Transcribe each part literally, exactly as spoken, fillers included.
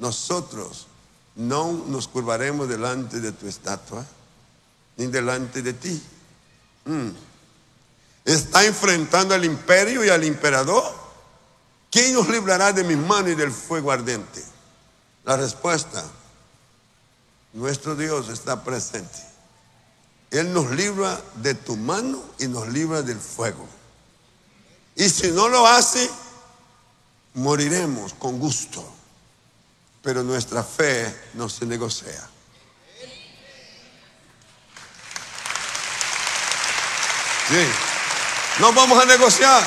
nosotros no nos curvaremos delante de tu estatua, ni delante de ti. Mm. Está enfrentando al imperio y al emperador. ¿Quién nos librará de mis manos y del fuego ardiente? La respuesta: nuestro Dios está presente. Él nos libra de tu mano y nos libra del fuego. Y si no lo hace, moriremos con gusto. Pero nuestra fe no se negocia. Sí, no vamos a negociar.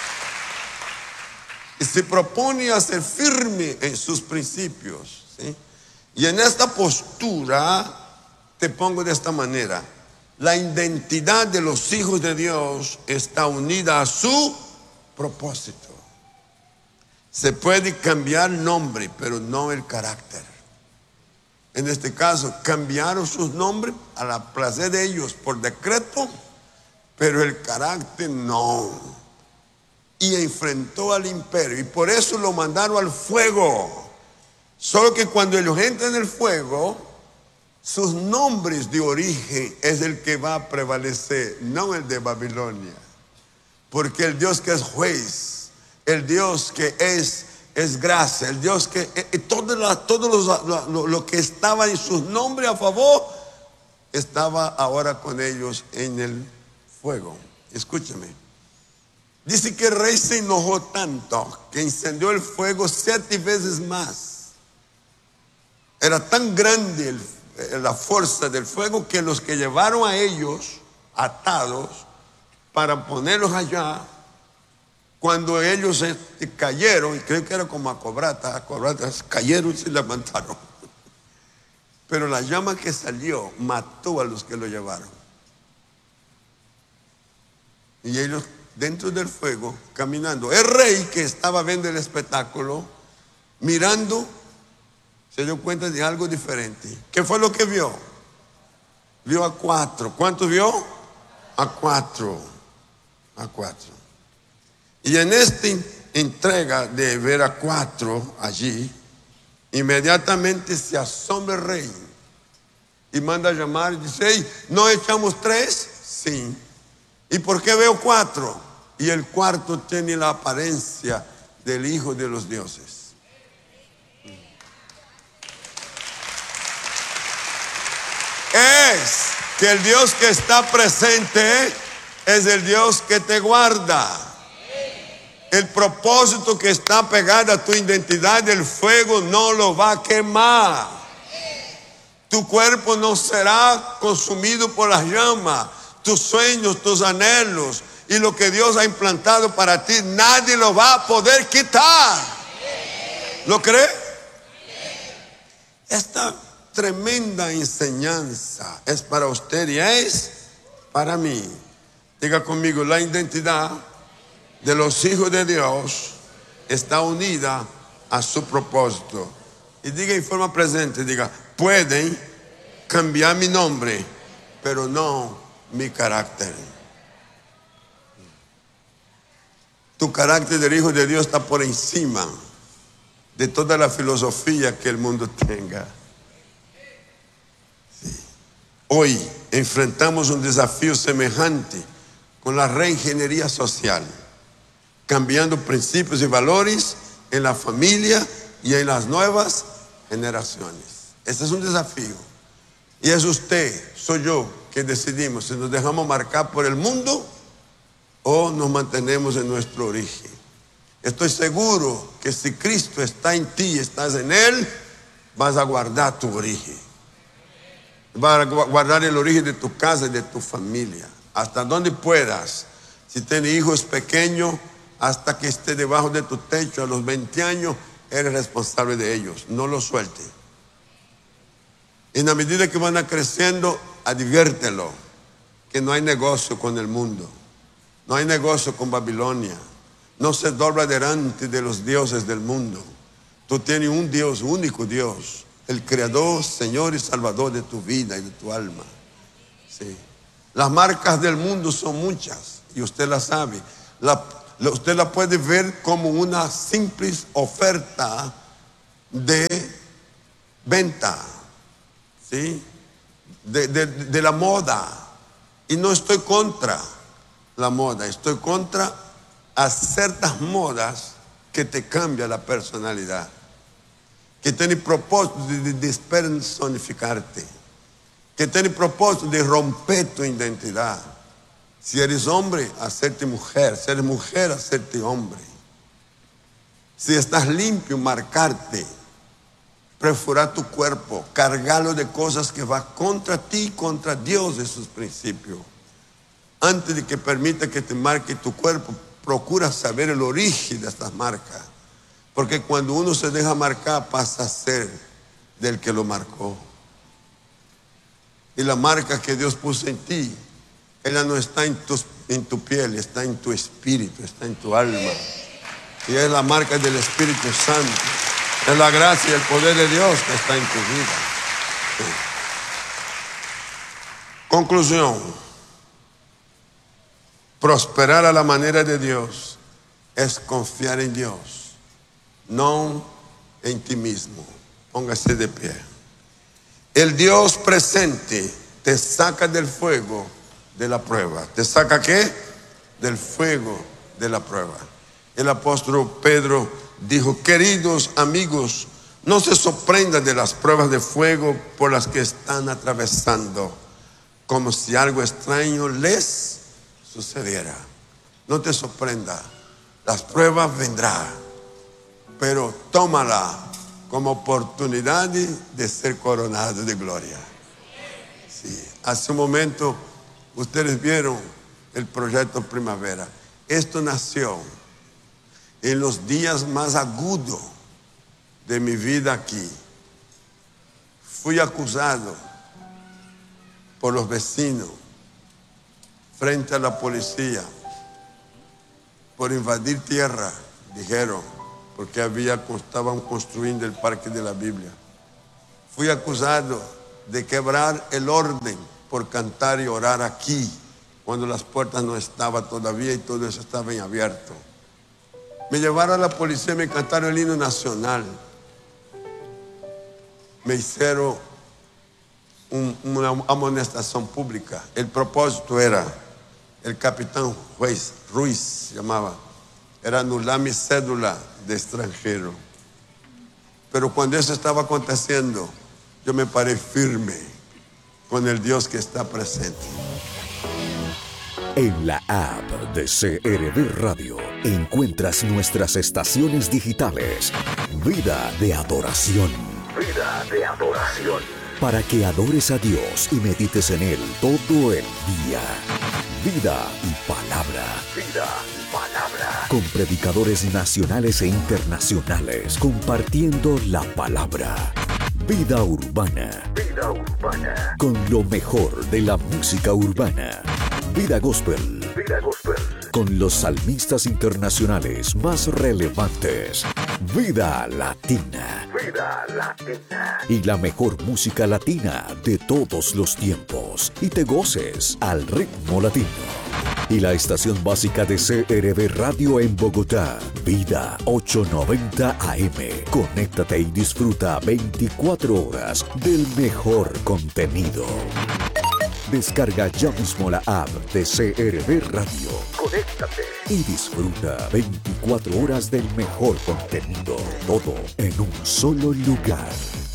Y se propone a ser firme en sus principios, ¿sí? Y en esta postura te pongo de esta manera: la identidad de los hijos de Dios está unida a su propósito. Se puede cambiar nombre, pero no el carácter. En este caso, cambiaron sus nombres a la placer de ellos por decreto, pero el carácter no. Y enfrentó al imperio, y por eso lo mandaron al fuego. Solo que cuando ellos entran en el fuego, sus nombres de origen es el que va a prevalecer, no el de Babilonia. Porque el Dios que es juez, el Dios que es, es gracia, el Dios que eh, todo, la, todo los, lo, lo que estaba en sus nombres a favor, estaba ahora con ellos en el fuego. Escúchame. Dice que el rey se enojó tanto que incendió el fuego siete veces más. Era tan grande el, la fuerza del fuego que los que llevaron a ellos atados para ponerlos allá, cuando ellos se cayeron, y creo que era como a cobrata, a cobratas, cayeron y se levantaron. Pero la llama que salió mató a los que lo llevaron. Y ellos dentro del fuego, caminando. El rey, que estaba viendo el espectáculo, mirando, se dio cuenta de algo diferente. ¿Qué fue lo que vio? Vio a cuatro. ¿Cuántos vio? A cuatro. A cuatro. Y en esta entrega de ver a cuatro allí, inmediatamente se asombra el rey y manda a llamar y dice: hey, ¿no echamos tres? Sí. ¿Y por qué veo cuatro? Y el cuarto tiene la apariencia del Hijo de los dioses. Es que el Dios que está presente es el Dios que te guarda. El propósito que está pegado a tu identidad, el fuego no lo va a quemar. Tu cuerpo no será consumido por las llamas. Tus sueños, tus anhelos y lo que Dios ha implantado para ti, nadie lo va a poder quitar. ¿Lo cree? Esta tremenda enseñanza es para usted y es para mí. Diga conmigo: la identidad de los hijos de Dios está unida a su propósito. Y diga en forma presente, diga: pueden cambiar mi nombre, pero no mi carácter. Tu carácter del hijo de Dios está por encima de toda la filosofía que el mundo tenga. Sí. Hoy enfrentamos un desafío semejante con la reingeniería social, cambiando principios y valores en la familia y en las nuevas generaciones. Este es un desafío. Y es usted, soy yo, que decidimos si nos dejamos marcar por el mundo o nos mantenemos en nuestro origen. Estoy seguro que si Cristo está en ti y estás en Él, vas a guardar tu origen. Vas a guardar el origen de tu casa y de tu familia. Hasta donde puedas. Si tienes hijos pequeños, hasta que esté debajo de tu techo a los veinte años, eres responsable de ellos. No los sueltes. En la medida que van creciendo, adviértelo que no hay negocio con el mundo. No hay negocio con Babilonia. No se dobla delante de los dioses del mundo. Tú tienes un Dios, único Dios, el Creador, Señor y Salvador de tu vida y de tu alma. Sí. Las marcas del mundo son muchas y usted las sabe. La, usted la puede ver como una simple oferta de venta, ¿sí? De, de, de la moda. Y no estoy contra la moda, estoy contra a ciertas modas que te cambian la personalidad, que tienen propósito de despersonificarte, que tienen propósito de romper tu identidad. Si eres hombre, hacerte mujer. Si eres mujer, hacerte hombre. Si estás limpio, marcarte, perforar tu cuerpo, cargarlo de cosas que van contra ti, contra Dios y sus principios. Antes de que permita que te marque tu cuerpo, procura saber el origen de estas marcas. Porque cuando uno se deja marcar, pasa a ser del que lo marcó. Y la marca que Dios puso en ti, ella no está en tu, en tu piel, está en tu espíritu, está en tu alma. Y es la marca del Espíritu Santo. Es la gracia y el poder de Dios que está en tu vida. Sí. Conclusión. Prosperar a la manera de Dios es confiar en Dios, no en ti mismo. Póngase de pie. El Dios presente te saca del fuego de la prueba. ¿Te saca qué? Del fuego de la prueba. El apóstol Pedro dijo: queridos amigos, no se sorprendan de las pruebas de fuego por las que están atravesando, como si algo extraño les sucediera. No te sorprenda, las pruebas vendrán, pero tómala como oportunidad de ser coronado de gloria. Sí. Hace un momento ustedes vieron el proyecto Primavera. Esto nació en los días más agudos de mi vida aquí. Fui acusado por los vecinos frente a la policía por invadir tierra, dijeron, porque había, estaban construyendo el Parque de la Biblia. Fui acusado de quebrar el orden por cantar y orar aquí, cuando las puertas no estaban todavía y todo eso estaba en abierto. Me llevaron a la policía y me cantaron el himno nacional. Me hicieron un, una amonestación pública. El propósito era, el capitán Ruiz, Ruiz se llamaba, era anular mi cédula de extranjero. Pero cuando eso estaba aconteciendo, yo me paré firme con el Dios que está presente. En la app de C R V Radio encuentras nuestras estaciones digitales. Vida de adoración. Vida de adoración. Para que adores a Dios y medites en Él todo el día. Vida y palabra. Vida y palabra. Con predicadores nacionales e internacionales compartiendo la palabra. Vida urbana. Vida urbana. Con lo mejor de la música urbana. Vida Gospel. Vida Gospel. Con los salmistas internacionales más relevantes. Vida Latina. Vida Latina. Y la mejor música latina de todos los tiempos. Y te goces al ritmo latino. Y la estación básica de C R V Radio en Bogotá. Vida ochocientos noventa A M. Conéctate y disfruta veinticuatro horas del mejor contenido. Descarga ya mismo la app de C R V Radio. Conéctate y disfruta veinticuatro horas del mejor contenido. Todo en un solo lugar.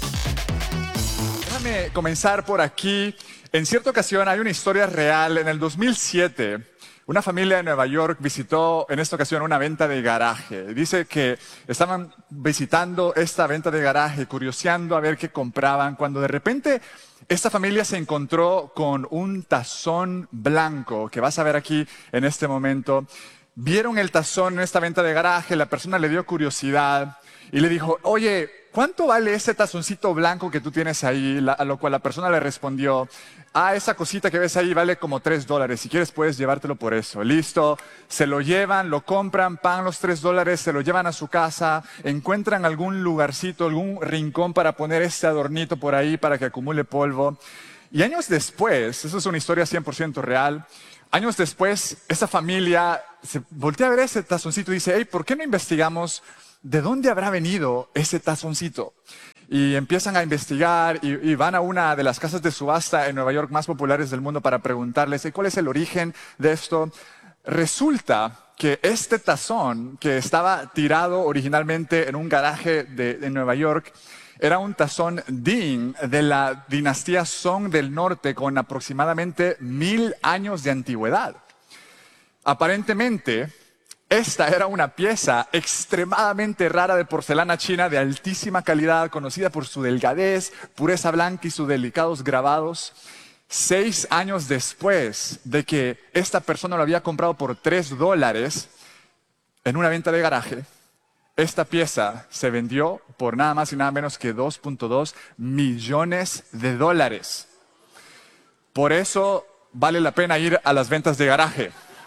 Déjame comenzar por aquí. En cierta ocasión hay una historia real. En el dos mil siete, una familia de Nueva York visitó en esta ocasión una venta de garaje. Dice que estaban visitando esta venta de garaje, curioseando a ver qué compraban, cuando de repente esta familia se encontró con un tazón blanco, que vas a ver aquí en este momento. Vieron el tazón en esta venta de garaje, la persona le dio curiosidad y le dijo: oye, ¿cuánto vale ese tazoncito blanco que tú tienes ahí? La, a lo cual la persona le respondió: ah, esa cosita que ves ahí vale como tres dólares. Si quieres puedes llevártelo por eso. Listo, se lo llevan, lo compran, pagan los tres dólares, se lo llevan a su casa, encuentran algún lugarcito, algún rincón para poner este adornito por ahí para que acumule polvo. Y años después, eso es una historia cien por ciento real, años después, esa familia se voltea a ver ese tazoncito y dice: hey, ¿por qué no investigamos de dónde habrá venido ese tazoncito? y empiezan a investigar y, y van a una de las casas de subasta en Nueva York más populares del mundo para preguntarles cuál es el origen de esto. Resulta que este tazón que estaba tirado originalmente en un garaje de, de Nueva York era un tazón Ding de la dinastía Song del Norte con aproximadamente mil años de antigüedad. Aparentemente, esta era una pieza extremadamente rara de porcelana china de altísima calidad, conocida por su delgadez, pureza blanca y sus delicados grabados. Seis años después de que esta persona lo había comprado por tres dólares en una venta de garaje, esta pieza se vendió por nada más y nada menos que dos punto dos millones de dólares. Por eso vale la pena ir a las ventas de garaje.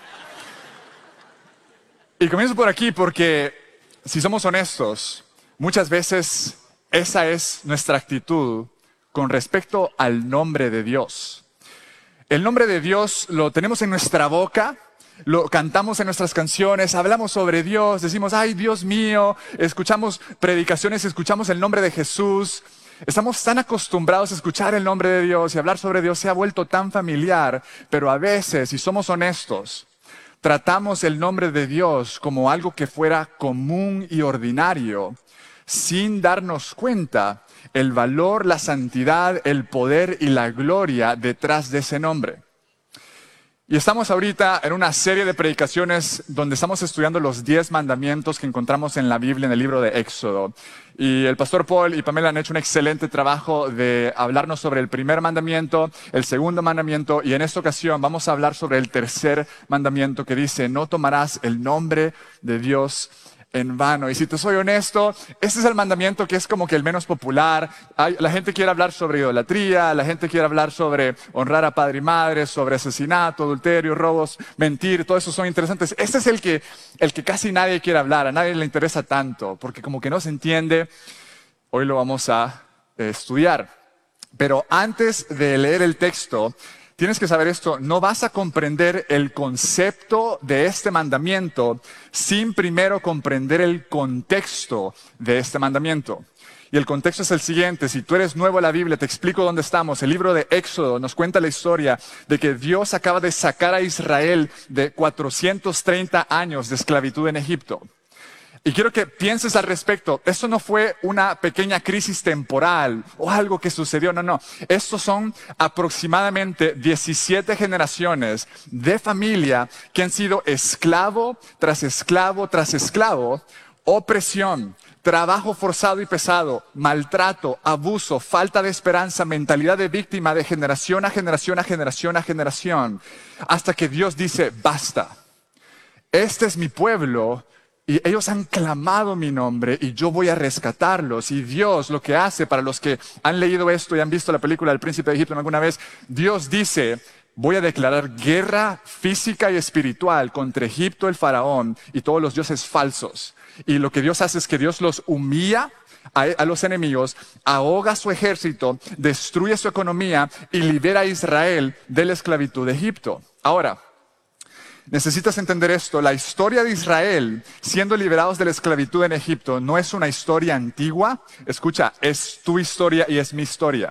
Y comienzo por aquí porque, si somos honestos, muchas veces esa es nuestra actitud con respecto al nombre de Dios. El nombre de Dios lo tenemos en nuestra boca, lo cantamos en nuestras canciones, hablamos sobre Dios, decimos, ay, Dios mío, escuchamos predicaciones, escuchamos el nombre de Jesús. Estamos tan acostumbrados a escuchar el nombre de Dios y hablar sobre Dios, se ha vuelto tan familiar, pero a veces, si somos honestos, tratamos el nombre de Dios como algo que fuera común y ordinario, sin darnos cuenta el valor, la santidad, el poder y la gloria detrás de ese nombre. Y estamos ahorita en una serie de predicaciones donde estamos estudiando los diez mandamientos que encontramos en la Biblia, en el libro de Éxodo. Y el pastor Paul y Pamela han hecho un excelente trabajo de hablarnos sobre el primer mandamiento, el segundo mandamiento, y en esta ocasión vamos a hablar sobre el tercer mandamiento que dice, no tomarás el nombre de Dios en vano. Y si te soy honesto, este es el mandamiento que es como que el menos popular. Hay, la gente quiere hablar sobre idolatría, la gente quiere hablar sobre honrar a padre y madre, sobre asesinato, adulterio, robos, mentir, todo eso son interesantes. Este es el que, el que casi nadie quiere hablar, a nadie le interesa tanto, porque como que no se entiende. Hoy lo vamos a eh, estudiar. Pero antes de leer el texto, tienes que saber esto, no vas a comprender el concepto de este mandamiento sin primero comprender el contexto de este mandamiento. Y el contexto es el siguiente, si tú eres nuevo a la Biblia, te explico dónde estamos. El libro de Éxodo nos cuenta la historia de que Dios acaba de sacar a Israel de cuatrocientos treinta años de esclavitud en Egipto. Y quiero que pienses al respecto. Esto no fue una pequeña crisis temporal o algo que sucedió. No, no. Estos son aproximadamente diecisiete generaciones de familia que han sido esclavo tras esclavo tras esclavo, opresión, trabajo forzado y pesado, maltrato, abuso, falta de esperanza, mentalidad de víctima de generación a generación a generación a generación, hasta que Dios dice, basta. Este es mi pueblo. Y ellos han clamado mi nombre y yo voy a rescatarlos. Y Dios lo que hace, para los que han leído esto y han visto la película del Príncipe de Egipto alguna vez, Dios dice, voy a declarar guerra física y espiritual contra Egipto, el faraón y todos los dioses falsos. Y lo que Dios hace es que Dios los humilla a, a los enemigos, ahoga su ejército, destruye su economía y libera a Israel de la esclavitud de Egipto. Ahora, necesitas entender esto, la historia de Israel siendo liberados de la esclavitud en Egipto no es una historia antigua, escucha, es tu historia y es mi historia.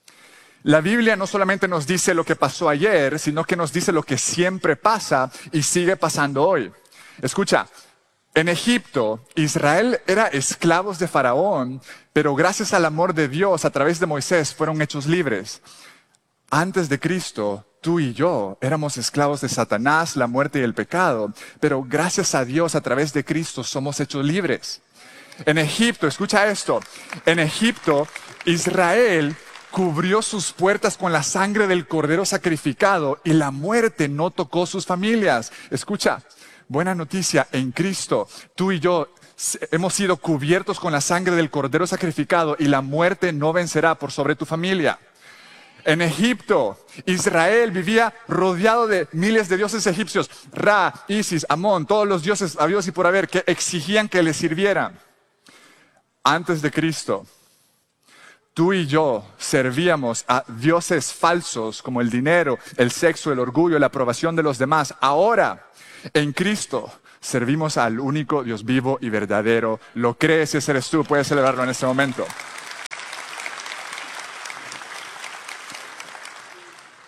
La Biblia no solamente nos dice lo que pasó ayer, sino que nos dice lo que siempre pasa y sigue pasando hoy. Escucha, en Egipto, Israel era esclavos de Faraón, pero gracias al amor de Dios a través de Moisés fueron hechos libres. Antes de Cristo, tú y yo éramos esclavos de Satanás, la muerte y el pecado, pero gracias a Dios a través de Cristo somos hechos libres. En Egipto, escucha esto, en Egipto Israel cubrió sus puertas con la sangre del cordero sacrificado y la muerte no tocó sus familias. Escucha, buena noticia, en Cristo tú y yo hemos sido cubiertos con la sangre del cordero sacrificado y la muerte no vencerá por sobre tu familia. En Egipto, Israel vivía rodeado de miles de dioses egipcios, Ra, Isis, Amón, todos los dioses habidos y por haber que exigían que les sirvieran. Antes de Cristo, tú y yo servíamos a dioses falsos como el dinero, el sexo, el orgullo, la aprobación de los demás. Ahora, en Cristo, servimos al único Dios vivo y verdadero. ¿Lo crees? Ese eres tú. Puedes celebrarlo en este momento.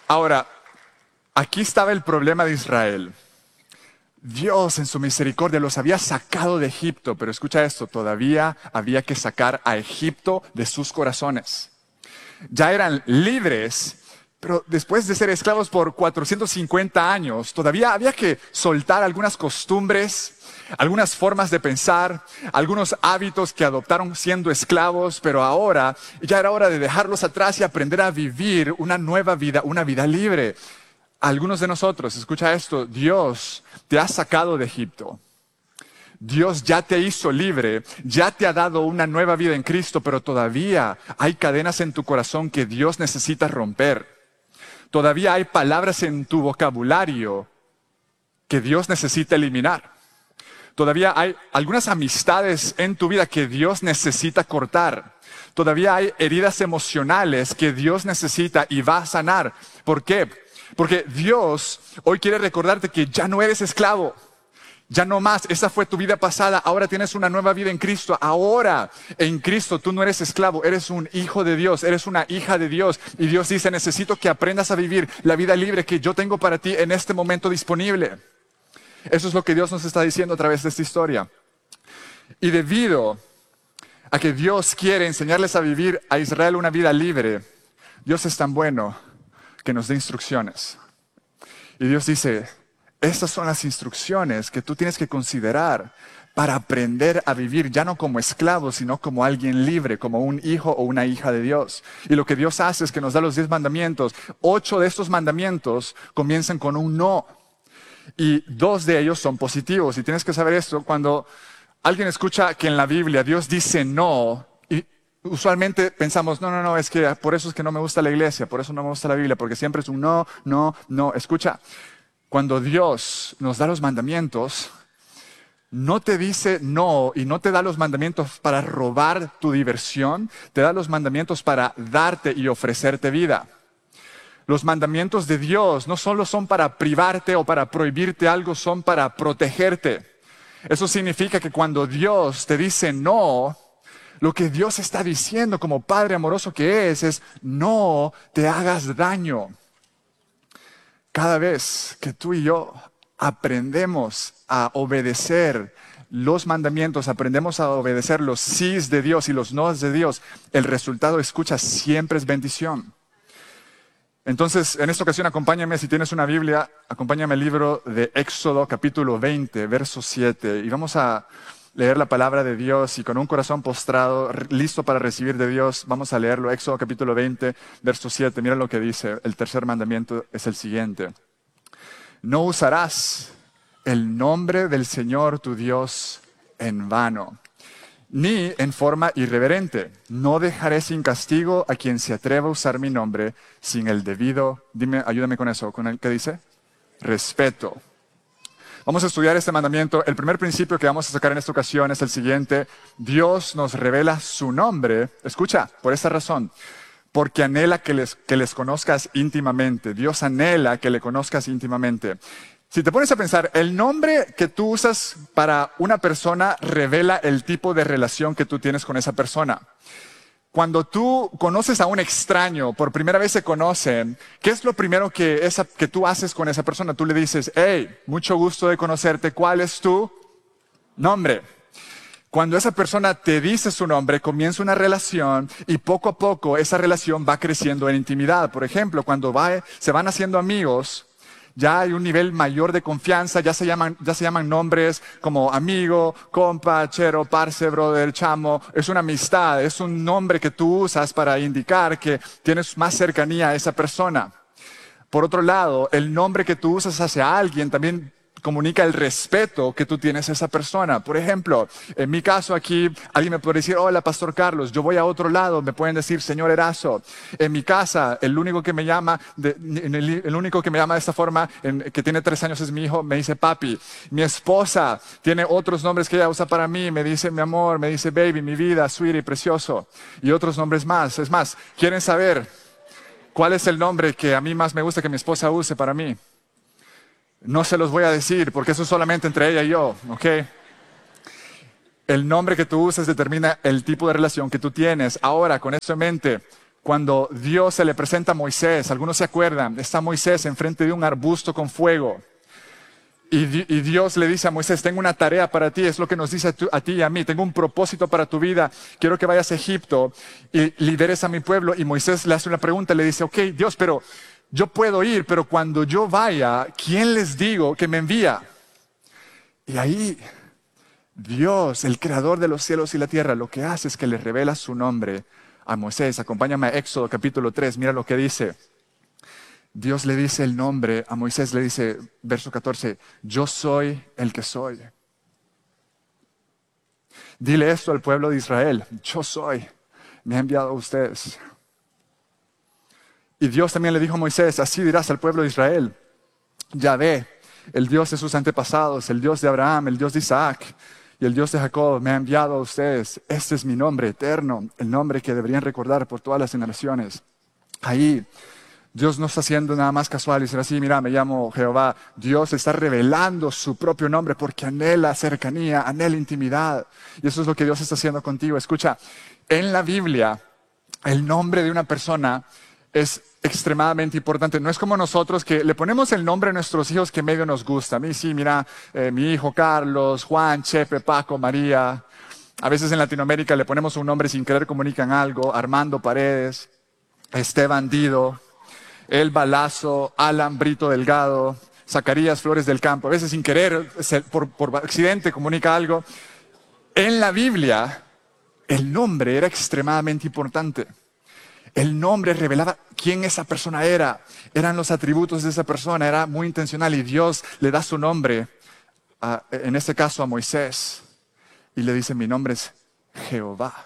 Ahora, aquí estaba el problema de Israel. Dios en su misericordia los había sacado de Egipto, pero escucha esto, todavía había que sacar a Egipto de sus corazones. Ya eran libres, pero después de ser esclavos por cuatrocientos cincuenta años, todavía había que soltar algunas costumbres, algunas formas de pensar, algunos hábitos que adoptaron siendo esclavos, pero ahora ya era hora de dejarlos atrás y aprender a vivir una nueva vida, una vida libre. Algunos de nosotros, escucha esto, Dios te ha sacado de Egipto. Dios ya te hizo libre, ya te ha dado una nueva vida en Cristo, pero todavía hay cadenas en tu corazón que Dios necesita romper. Todavía hay palabras en tu vocabulario que Dios necesita eliminar. Todavía hay algunas amistades en tu vida que Dios necesita cortar. Todavía hay heridas emocionales que Dios necesita y va a sanar. ¿Por qué? Porque Dios hoy quiere recordarte que ya no eres esclavo. Ya no más, esa fue tu vida pasada, ahora tienes una nueva vida en Cristo. Ahora en Cristo tú no eres esclavo, eres un hijo de Dios, eres una hija de Dios. Y Dios dice, necesito que aprendas a vivir la vida libre que yo tengo para ti en este momento disponible. Eso es lo que Dios nos está diciendo a través de esta historia. Y debido a que Dios quiere enseñarles a vivir a Israel una vida libre, Dios es tan bueno que nos dé instrucciones. Y Dios dice, estas son las instrucciones que tú tienes que considerar para aprender a vivir ya no como esclavo, sino como alguien libre, como un hijo o una hija de Dios. Y lo que Dios hace es que nos da los diez mandamientos. Ocho de estos mandamientos comienzan con un no. Y dos de ellos son positivos. Y tienes que saber esto, cuando alguien escucha que en la Biblia Dios dice no, y usualmente pensamos, no, no, no, es que por eso es que no me gusta la iglesia, por eso no me gusta la Biblia, porque siempre es un no, no, no. Escucha. Cuando Dios nos da los mandamientos, no te dice no y no te da los mandamientos para robar tu diversión, te da los mandamientos para darte y ofrecerte vida. Los mandamientos de Dios no solo son para privarte o para prohibirte algo, son para protegerte. Eso significa que cuando Dios te dice no, lo que Dios está diciendo como Padre amoroso que es, es no te hagas daño. Cada vez que tú y yo aprendemos a obedecer los mandamientos, aprendemos a obedecer los sís de Dios y los nos de Dios, el resultado, escucha, siempre es bendición. Entonces, en esta ocasión, acompáñame, si tienes una Biblia, acompáñame al libro de Éxodo, capítulo veinte, verso siete, y vamos a leer la palabra de Dios y con un corazón postrado, listo para recibir de Dios, vamos a leerlo. Éxodo capítulo veinte, verso siete. Mira lo que dice. El tercer mandamiento es el siguiente. No usarás el nombre del Señor tu Dios en vano, ni en forma irreverente. No dejaré sin castigo a quien se atreva a usar mi nombre sin el debido, dime, ayúdame con eso, ¿con el qué dice? Respeto. Vamos a estudiar este mandamiento. El primer principio que vamos a sacar en esta ocasión es el siguiente. Dios nos revela su nombre. Escucha, por esta razón. Porque anhela que les, que les conozcas íntimamente. Dios anhela que le conozcas íntimamente. Si te pones a pensar, el nombre que tú usas para una persona revela el tipo de relación que tú tienes con esa persona. Cuando tú conoces a un extraño, por primera vez se conocen, ¿qué es lo primero que, esa, que tú haces con esa persona? Tú le dices, hey, mucho gusto de conocerte, ¿cuál es tu nombre? Cuando esa persona te dice su nombre, comienza una relación y poco a poco esa relación va creciendo en intimidad. Por ejemplo, cuando va, se van haciendo amigos, ya hay un nivel mayor de confianza, ya se llaman, ya se llaman nombres como amigo, compa, chero, parce, brother, chamo. Es una amistad, es un nombre que tú usas para indicar que tienes más cercanía a esa persona. Por otro lado, el nombre que tú usas hacia alguien también comunica el respeto que tú tienes a esa persona. Por ejemplo, en mi caso aquí, alguien me puede decir, hola, Pastor Carlos. Yo voy a otro lado, me pueden decir, Señor Erazo. En mi casa, el único que me llama de, el, el único que me llama de esta forma, en, que tiene tres años es mi hijo, me dice papi. Mi esposa tiene otros nombres que ella usa para mí, me dice mi amor, me dice baby, mi vida, sweetie, precioso. Y otros nombres más. Es más, ¿quieren saber cuál es el nombre que a mí más me gusta que mi esposa use para mí? No se los voy a decir porque eso es solamente entre ella y yo, ¿ok? El nombre que tú usas determina el tipo de relación que tú tienes. Ahora, con eso en mente, Cuando Dios se le presenta a Moisés, algunos se acuerdan, está Moisés enfrente de un arbusto con fuego. Y, y Dios le dice a Moisés, tengo una tarea para ti, es lo que nos dice a, tu, a ti y a mí, tengo un propósito para tu vida, quiero que vayas a Egipto y liberes a mi pueblo. Y Moisés le hace una pregunta, le dice, ok, Dios, pero yo puedo ir, pero cuando yo vaya, ¿quién les digo que me envía? Y ahí Dios, el creador de los cielos y la tierra, lo que hace es que le revela su nombre a Moisés. Acompáñame a Éxodo capítulo tres, mira lo que dice. Dios le dice el nombre a Moisés, le dice, verso catorce, yo soy el que soy. Dile esto al pueblo de Israel, yo soy, me ha enviado a ustedes. Y Dios también le dijo a Moisés, así dirás al pueblo de Israel, Yahvé, el Dios de sus antepasados, el Dios de Abraham, el Dios de Isaac y el Dios de Jacob, me ha enviado a ustedes. Este es mi nombre eterno, el nombre que deberían recordar por todas las generaciones. Ahí Dios no está haciendo nada más casual y decir así, mira, me llamo Jehová. Dios está revelando su propio nombre porque anhela cercanía, anhela intimidad. Y eso es lo que Dios está haciendo contigo. Escucha, en la Biblia, el nombre de una persona es extremadamente importante. No es como nosotros que le ponemos el nombre a nuestros hijos que medio nos gusta. A mí sí, mira, eh, mi hijo Carlos, Juan, Chepe, Paco, María. A veces en Latinoamérica le ponemos un nombre sin querer comunican algo. Armando Paredes, Esteban Dido, El Balazo, Alan Brito Delgado, Zacarías Flores del Campo. A veces sin querer, por, por accidente comunica algo. En la Biblia, el nombre era extremadamente importante. El nombre revelaba quién esa persona era. Eran los atributos de esa persona. Era muy intencional y Dios le da su nombre, a, en este caso a Moisés. Y le dice, mi nombre es Jehová.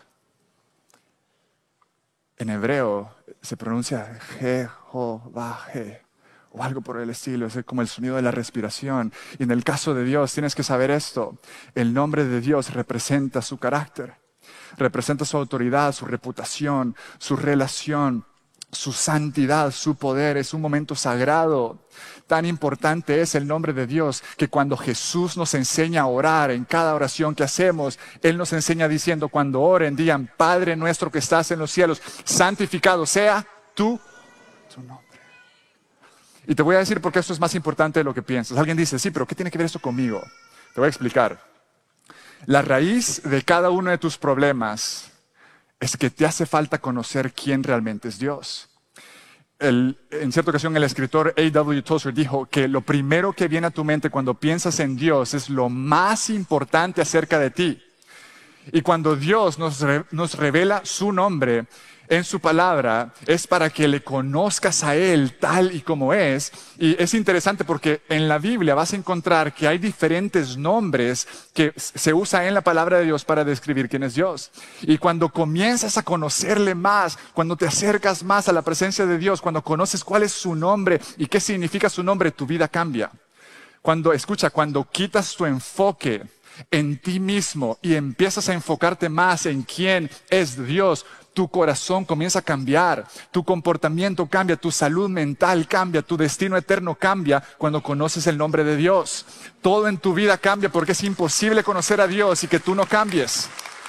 En hebreo se pronuncia Jehová, o algo por el estilo. Es como el sonido de la respiración. Y en el caso de Dios tienes que saber esto. El nombre de Dios representa su carácter. Representa su autoridad, su reputación, su relación, su santidad, su poder. Es un momento sagrado. Tan importante es el nombre de Dios que cuando Jesús nos enseña a orar en cada oración que hacemos, Él nos enseña diciendo, cuando oren, digan, Padre nuestro que estás en los cielos, santificado sea tu, tu nombre. Y te voy a decir por qué esto es más importante de lo que piensas. Alguien dice, sí, pero ¿qué tiene que ver esto conmigo? Te voy a explicar. La raíz de cada uno de tus problemas es que te hace falta conocer quién realmente es Dios. El, en cierta ocasión el escritor A W Tozer dijo que lo primero que viene a tu mente cuando piensas en Dios es lo más importante acerca de ti. Y cuando Dios nos, re, nos revela su nombre en su palabra, es para que le conozcas a Él tal y como es. Y es interesante porque en la Biblia vas a encontrar que hay diferentes nombres que se usan en la palabra de Dios para describir quién es Dios. Y cuando comienzas a conocerle más, cuando te acercas más a la presencia de Dios, cuando conoces cuál es su nombre y qué significa su nombre, tu vida cambia. Cuando, escucha, cuando quitas tu enfoque en ti mismo y empiezas a enfocarte más en quién es Dios, tu corazón comienza a cambiar, tu comportamiento cambia, tu salud mental cambia, tu destino eterno cambia cuando conoces el nombre de Dios. Todo en tu vida cambia porque es imposible conocer a Dios y que tú no cambies.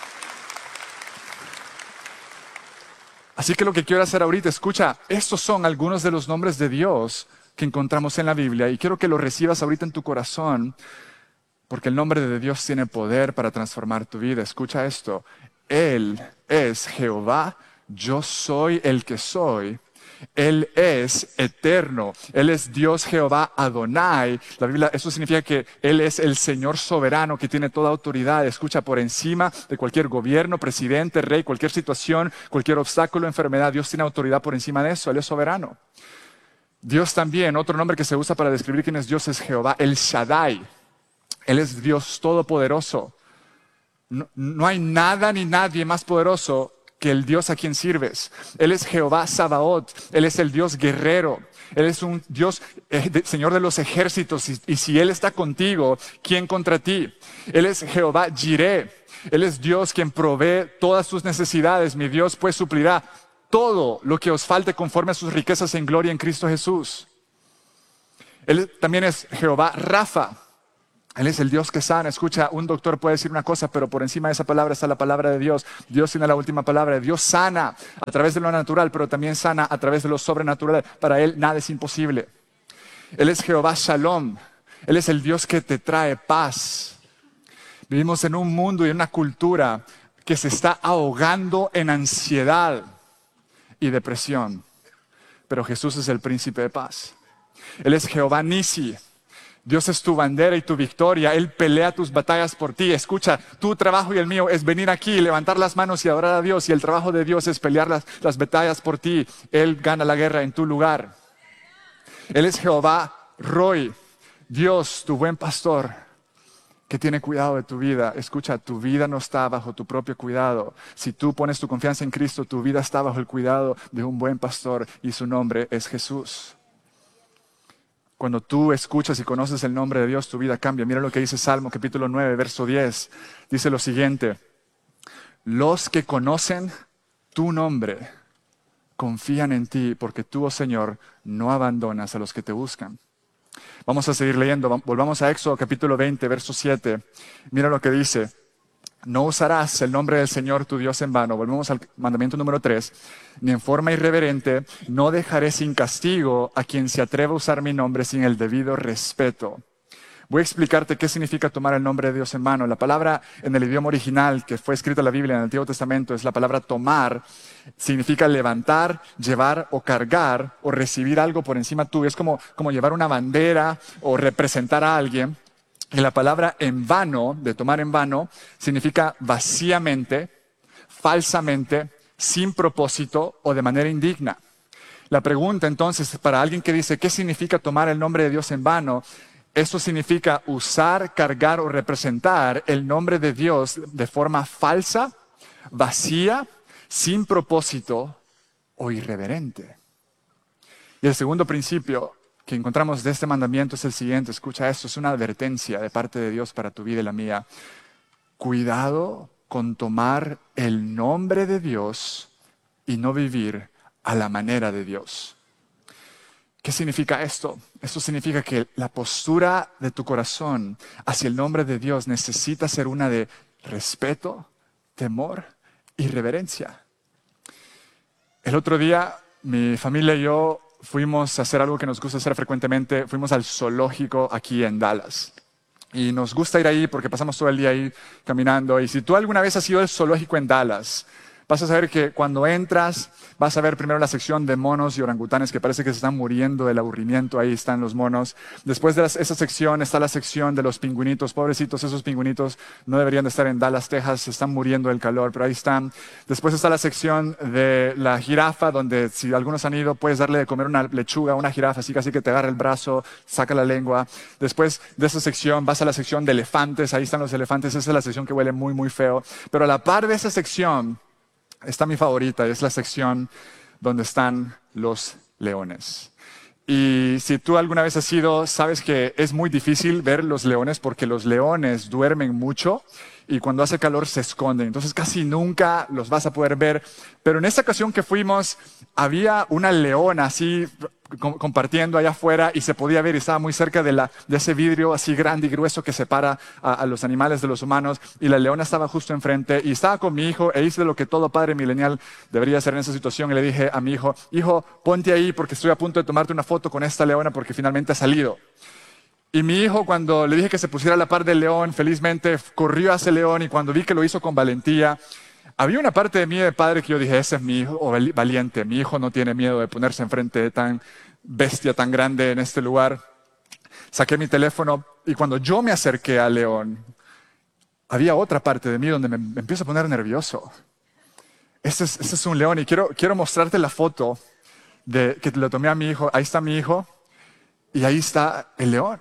Así que lo que quiero hacer ahorita, escucha, estos son algunos de los nombres de Dios que encontramos en la Biblia y quiero que los recibas ahorita en tu corazón porque el nombre de Dios tiene poder para transformar tu vida. Escucha esto. Él es Jehová, yo soy el que soy. Él es eterno. Él es Dios Jehová Adonai. La Biblia, eso significa que Él es el Señor soberano que tiene toda autoridad. Escucha, por encima de cualquier gobierno, presidente, rey, cualquier situación, cualquier obstáculo, enfermedad, Dios tiene autoridad por encima de eso. Él es soberano. Dios también, otro nombre que se usa para describir quién es Dios es Jehová, el Shaddai. Él es Dios todopoderoso. No, no hay nada ni nadie más poderoso que el Dios a quien sirves. Él es Jehová Sabaoth. Él es el Dios guerrero. Él es un Dios, eh, de, Señor de los ejércitos. Y, y si Él está contigo, ¿quién contra ti? Él es Jehová Jireh. Él es Dios quien provee todas tus necesidades. Mi Dios pues suplirá todo lo que os falte conforme a sus riquezas en gloria en Cristo Jesús. Él también es Jehová Rafa. Él es el Dios que sana. Escucha, un doctor puede decir una cosa, pero por encima de esa palabra está la palabra de Dios. Dios tiene la última palabra. Dios sana a través de lo natural, pero también sana a través de lo sobrenatural. Para Él nada es imposible. Él es Jehová Shalom. Él es el Dios que te trae paz. Vivimos en un mundo y en una cultura que se está ahogando en ansiedad y depresión. Pero Jesús es el príncipe de paz. Él es Jehová Nisi. Dios es tu bandera y tu victoria. Él pelea tus batallas por ti. Escucha, tu trabajo y el mío es venir aquí, levantar las manos y adorar a Dios. Y el trabajo de Dios es pelear las, las batallas por ti. Él gana la guerra en tu lugar. Él es Jehová Roy, Dios, tu buen pastor, que tiene cuidado de tu vida. Escucha, tu vida no está bajo tu propio cuidado. Si tú pones tu confianza en Cristo, tu vida está bajo el cuidado de un buen pastor y su nombre es Jesús. Cuando tú escuchas y conoces el nombre de Dios, tu vida cambia. Mira lo que dice Salmo capítulo nueve, verso diez. Dice lo siguiente: los que conocen tu nombre confían en ti, porque tú, oh Señor, no abandonas a los que te buscan. Vamos a seguir leyendo. Volvamos a Éxodo capítulo veinte, verso siete. Mira lo que dice: no usarás el nombre del Señor tu Dios en vano. Volvemos al mandamiento número tres. Ni en forma irreverente, no dejaré sin castigo a quien se atreva a usar mi nombre sin el debido respeto. Voy a explicarte qué significa tomar el nombre de Dios en vano. La palabra en el idioma original que fue escrita en la Biblia en el Antiguo Testamento es la palabra tomar. Significa levantar, llevar o cargar o recibir algo por encima tuyo. Es como, como llevar una bandera o representar a alguien. Y la palabra en vano, de tomar en vano, significa vacíamente, falsamente, sin propósito o de manera indigna. La pregunta entonces para alguien que dice, ¿qué significa tomar el nombre de Dios en vano? Eso significa usar, cargar o representar el nombre de Dios de forma falsa, vacía, sin propósito o irreverente. Y el segundo principio que encontramos de este mandamiento es el siguiente. Escucha esto, es una advertencia de parte de Dios para tu vida y la mía. Cuidado con tomar el nombre de Dios y no vivir a la manera de Dios. ¿Qué significa esto? Esto significa que la postura de tu corazón hacia el nombre de Dios necesita ser una de respeto, temor y reverencia. El otro día, mi familia y yo fuimos a hacer algo que nos gusta hacer frecuentemente. Fuimos al zoológico aquí en Dallas. Y nos gusta ir ahí porque pasamos todo el día ahí caminando. Y si tú alguna vez has ido al zoológico en Dallas, vas a saber que cuando entras, vas a ver primero la sección de monos y orangutanes que parece que se están muriendo del aburrimiento. Ahí están los monos. Después de las, esa sección está la sección de los pingüinitos. Pobrecitos, esos pingüinitos no deberían de estar en Dallas, Texas. Se están muriendo del calor, pero ahí están. Después está la sección de la jirafa, donde si algunos han ido, puedes darle de comer una lechuga a una jirafa, así casi que te agarra el brazo, saca la lengua. Después de esa sección vas a la sección de elefantes. Ahí están los elefantes. Esa es la sección que huele muy, muy feo. Pero a la par de esa sección está mi favorita, es la sección donde están los leones. Y si tú alguna vez has ido, sabes que es muy difícil ver los leones porque los leones duermen mucho y cuando hace calor se esconden. Entonces casi nunca los vas a poder ver. Pero en esta ocasión que fuimos, había una leona así compartiendo allá afuera y se podía ver y estaba muy cerca de, la, de ese vidrio así grande y grueso que separa a, a los animales de los humanos, y la leona estaba justo enfrente y estaba con mi hijo e hice lo que todo padre milenial debería hacer en esa situación y le dije a mi hijo, hijo, ponte ahí porque estoy a punto de tomarte una foto con esta leona porque finalmente ha salido. Y mi hijo, cuando le dije que se pusiera a la par del león, felizmente corrió hacia el león, y cuando vi que lo hizo con valentía, había una parte de mí de padre que yo dije, ese es mi hijo valiente, mi hijo no tiene miedo de ponerse enfrente de tan bestia tan grande en este lugar. Saqué mi teléfono y cuando yo me acerqué al león, había otra parte de mí donde me, me empiezo a poner nervioso. Este es, este es un león y quiero, quiero mostrarte la foto de, que le tomé a mi hijo. Ahí está mi hijo y ahí está el león.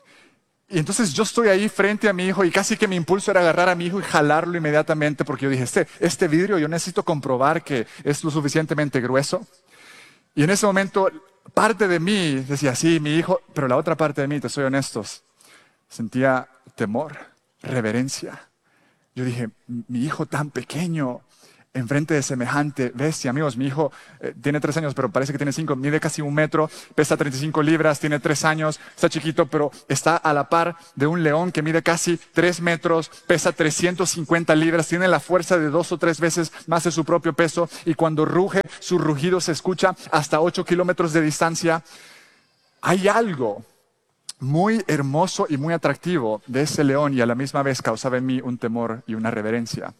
Y entonces yo estoy ahí frente a mi hijo y casi que mi impulso era agarrar a mi hijo y jalarlo inmediatamente porque yo dije, este, este vidrio yo necesito comprobar que es lo suficientemente grueso. Y en ese momento parte de mí decía, sí, mi hijo, pero la otra parte de mí, te soy honesto, sentía temor, reverencia. Yo dije, mi hijo tan pequeño, enfrente de semejante bestia. Amigos, mi hijo eh, tiene tres años, pero parece que tiene cinco, mide casi un metro, pesa treinta y cinco libras, tiene tres años, está chiquito, pero está a la par de un león que mide casi tres metros, pesa trescientas cincuenta libras, tiene la fuerza de dos o tres veces más de su propio peso, y cuando ruge, su rugido se escucha hasta ocho kilómetros de distancia. Hay algo muy hermoso y muy atractivo de ese león, y a la misma vez causaba en mí un temor y una reverencia.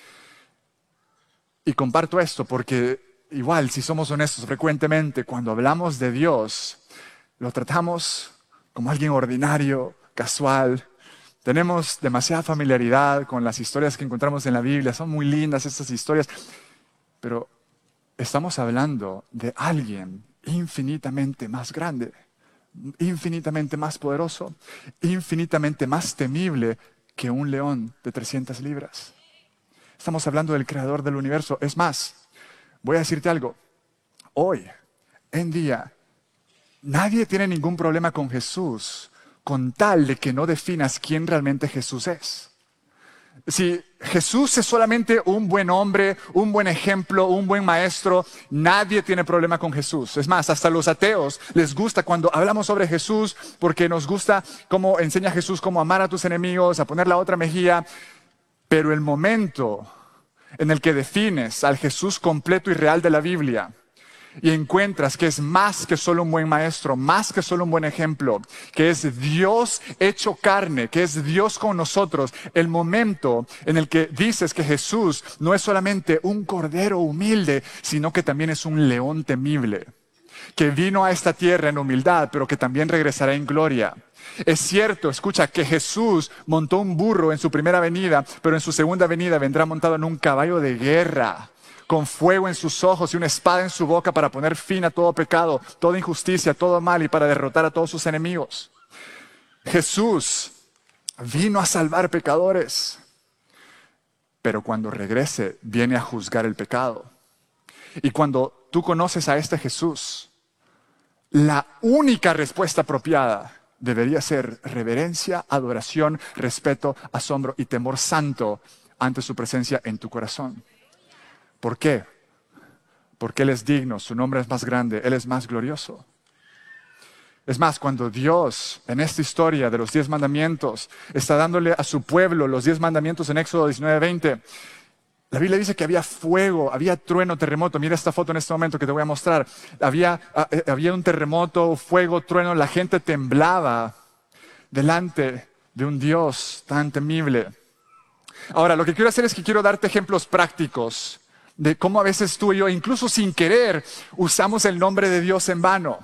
Y comparto esto porque igual, si somos honestos, frecuentemente cuando hablamos de Dios, lo tratamos como alguien ordinario, casual. Tenemos demasiada familiaridad con las historias que encontramos en la Biblia. Son muy lindas estas historias. Pero estamos hablando de alguien infinitamente más grande, infinitamente más poderoso, infinitamente más temible que un león de trescientas libras. Estamos hablando del creador del universo. Es más, voy a decirte algo. Hoy, en día, nadie tiene ningún problema con Jesús con tal de que no definas quién realmente Jesús es. Si Jesús es solamente un buen hombre, un buen ejemplo, un buen maestro, nadie tiene problema con Jesús. Es más, hasta los ateos les gusta cuando hablamos sobre Jesús porque nos gusta cómo enseña Jesús cómo amar a tus enemigos, a poner la otra mejilla. Pero el momento en el que defines al Jesús completo y real de la Biblia y encuentras que es más que solo un buen maestro, más que solo un buen ejemplo, que es Dios hecho carne, que es Dios con nosotros, el momento en el que dices que Jesús no es solamente un cordero humilde, sino que también es un león temible, que vino a esta tierra en humildad, pero que también regresará en gloria. Es cierto, escucha, que Jesús montó un burro en su primera venida, pero en su segunda venida vendrá montado en un caballo de guerra, con fuego en sus ojos y una espada en su boca para poner fin a todo pecado, toda injusticia, todo mal y para derrotar a todos sus enemigos. Jesús vino a salvar pecadores, pero cuando regrese viene a juzgar el pecado. Y cuando tú conoces a este Jesús, la única respuesta apropiada debería ser reverencia, adoración, respeto, asombro y temor santo ante su presencia en tu corazón. ¿Por qué? Porque Él es digno, su nombre es más grande, Él es más glorioso. Es más, cuando Dios, en esta historia de los diez mandamientos, está dándole a su pueblo los diez mandamientos en Éxodo diecinueve veinte, la Biblia dice que había fuego, había trueno, terremoto. Mira esta foto en este momento que te voy a mostrar. Había, había un terremoto, fuego, trueno. La gente temblaba delante de un Dios tan temible. Ahora, lo que quiero hacer es que quiero darte ejemplos prácticos de cómo a veces tú y yo, incluso sin querer, usamos el nombre de Dios en vano.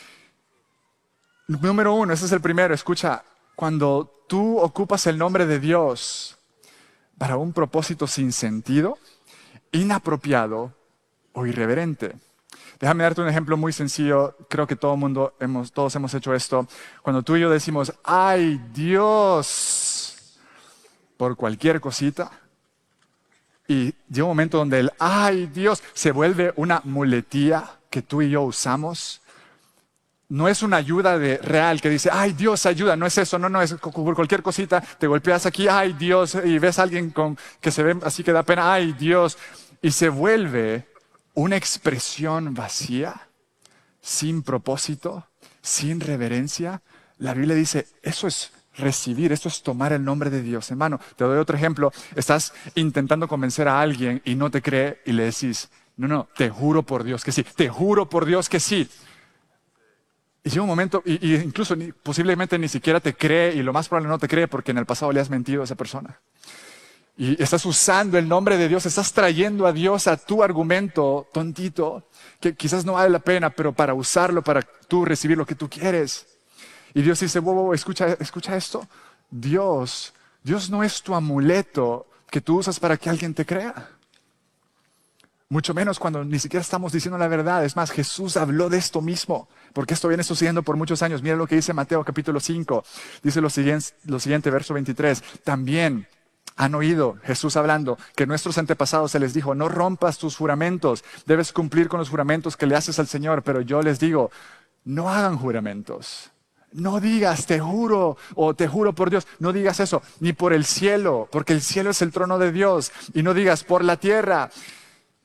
Número uno, ese es el primero. Escucha, cuando tú ocupas el nombre de Dios para un propósito sin sentido, inapropiado o irreverente. Déjame darte un ejemplo muy sencillo. Creo que todo el mundo hemos, todos hemos hecho esto. Cuando tú y yo decimos, ¡ay, Dios! Por cualquier cosita. Y llega un momento donde el ¡ay, Dios! Se vuelve una muletilla que tú y yo usamos. No es una ayuda de real que dice, ¡ay, Dios, ayuda! No es eso, no, no, es por cualquier cosita. Te golpeas aquí, ¡ay, Dios! Y ves a alguien con, que se ve así que da pena, ¡ay, Dios! Y se vuelve una expresión vacía, sin propósito, sin reverencia. La Biblia dice, eso es recibir, eso es tomar el nombre de Dios. Hermano, te doy otro ejemplo. Estás intentando convencer a alguien y no te cree y le decís, no, no, te juro por Dios que sí, te juro por Dios que sí. Y llega un momento, y, y incluso ni, posiblemente ni siquiera te cree, y lo más probable no te cree porque en el pasado le has mentido a esa persona. Y estás usando el nombre de Dios, estás trayendo a Dios a tu argumento tontito, que quizás no vale la pena, pero para usarlo, para tú recibir lo que tú quieres. Y Dios dice, wow, wow, escucha, escucha esto. Dios, Dios no es tu amuleto que tú usas para que alguien te crea. Mucho menos cuando ni siquiera estamos diciendo la verdad. Es más, Jesús habló de esto mismo, porque esto viene sucediendo por muchos años. Mira lo que dice Mateo capítulo cinco. Dice lo siguiente, lo siguiente, verso veintitrés. También han oído, Jesús hablando, que nuestros antepasados se les dijo, no rompas tus juramentos, debes cumplir con los juramentos que le haces al Señor. Pero yo les digo, no hagan juramentos. No digas, te juro, o te juro por Dios. No digas eso, ni por el cielo, porque el cielo es el trono de Dios. Y no digas, por la tierra.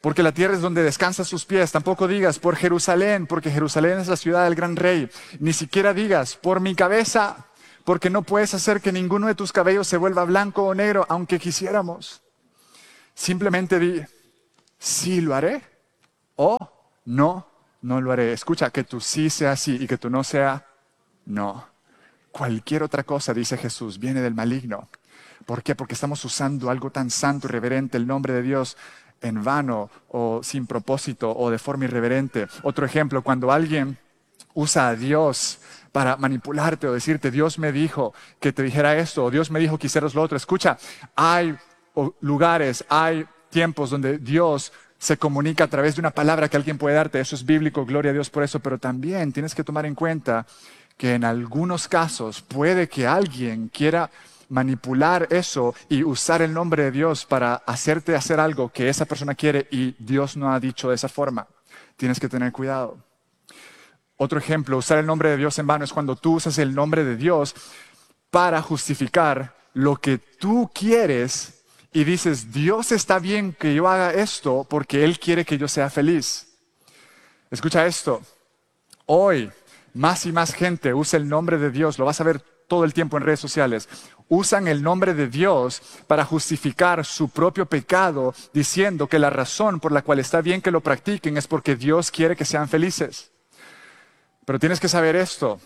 porque la tierra es donde descansan sus pies. Tampoco digas por Jerusalén, porque Jerusalén es la ciudad del gran rey. Ni siquiera digas por mi cabeza, porque no puedes hacer que ninguno de tus cabellos se vuelva blanco o negro, aunque quisiéramos. Simplemente di, sí lo haré, o no, no lo haré. Escucha, que tu sí sea sí y que tu no sea no. Cualquier otra cosa, dice Jesús, viene del maligno. ¿Por qué? Porque estamos usando algo tan santo y reverente, el nombre de Dios, en vano o sin propósito o de forma irreverente. Otro ejemplo, cuando alguien usa a Dios para manipularte o decirte, Dios me dijo que te dijera esto, o Dios me dijo que hicieras lo otro. Escucha, hay lugares, hay tiempos donde Dios se comunica a través de una palabra que alguien puede darte. Eso es bíblico, gloria a Dios por eso, pero también tienes que tomar en cuenta que en algunos casos puede que alguien quiera manipular eso y usar el nombre de Dios para hacerte hacer algo que esa persona quiere y Dios no ha dicho de esa forma. Tienes que tener cuidado. Otro ejemplo, usar el nombre de Dios en vano es cuando tú usas el nombre de Dios para justificar lo que tú quieres y dices, Dios está bien que yo haga esto porque Él quiere que yo sea feliz. Escucha esto. Hoy, más y más gente usa el nombre de Dios, lo vas a ver todo el tiempo en redes sociales. Usan el nombre de Dios para justificar su propio pecado, diciendo que la razón por la cual está bien que lo practiquen es porque Dios quiere que sean felices. Pero tienes que saber esto.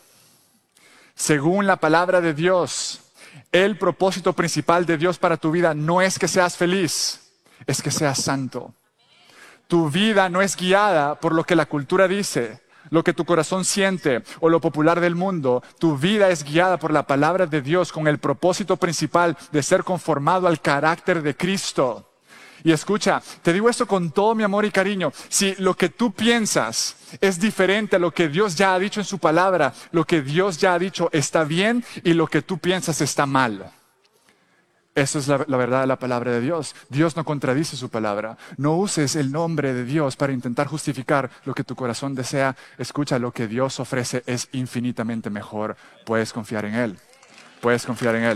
Según la palabra de Dios, el propósito principal de Dios para tu vida no es que seas feliz, es que seas santo. Tu vida no es guiada por lo que la cultura dice, lo que tu corazón siente o lo popular del mundo. Tu vida es guiada por la palabra de Dios con el propósito principal de ser conformado al carácter de Cristo. Y escucha, te digo esto con todo mi amor y cariño. Si lo que tú piensas es diferente a lo que Dios ya ha dicho en su palabra, lo que Dios ya ha dicho está bien y lo que tú piensas está mal. Eso es la, la verdad de la palabra de Dios. Dios no contradice su palabra. No uses el nombre de Dios para intentar justificar lo que tu corazón desea. Escucha, lo que Dios ofrece es infinitamente mejor. Puedes confiar en Él. Puedes confiar en Él.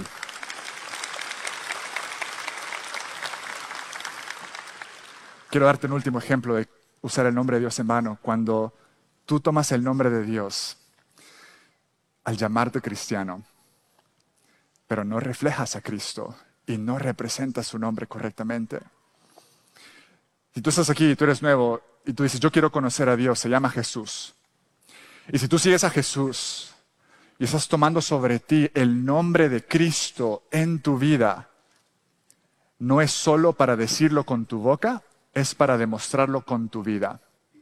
Quiero darte un último ejemplo de usar el nombre de Dios en vano. Cuando tú tomas el nombre de Dios al llamarte cristiano, pero no reflejas a Cristo y no representas su nombre correctamente. Si tú estás aquí y tú eres nuevo y tú dices, yo quiero conocer a Dios, se llama Jesús. Y si tú sigues a Jesús y estás tomando sobre ti el nombre de Cristo en tu vida, no es solo para decirlo con tu boca, es para demostrarlo con tu vida.